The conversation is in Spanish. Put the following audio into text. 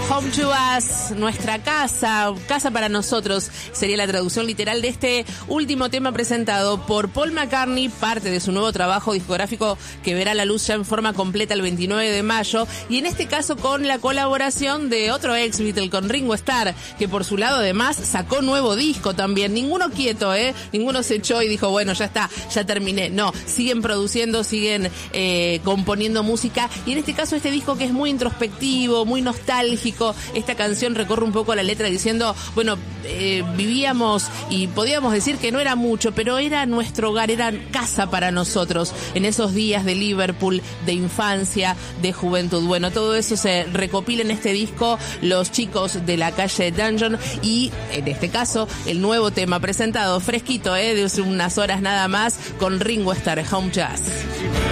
Home to Us, nuestra casa, casa para nosotros, sería la traducción literal de este último tema presentado por Paul McCartney, parte de su nuevo trabajo discográfico que verá la luz ya en forma completa el 29 de mayo, y en este caso con la colaboración de otro ex Beatle, con Ringo Starr, que por su lado además sacó nuevo disco también. Ninguno quieto, ninguno se echó y dijo, bueno, ya está, ya terminé. No, siguen produciendo, siguen componiendo música, y en este caso este disco que es muy introspectivo, muy nostálgico. Esta canción recorre un poco la letra diciendo, bueno, vivíamos y podíamos decir que no era mucho, pero era nuestro hogar, era casa para nosotros en esos días de Liverpool, de infancia, de juventud. Bueno, todo eso se recopila en este disco, los chicos de la calle Dungeon, y en este caso el nuevo tema presentado fresquito, de unas horas nada más, con Ringo Starr, Home to Us.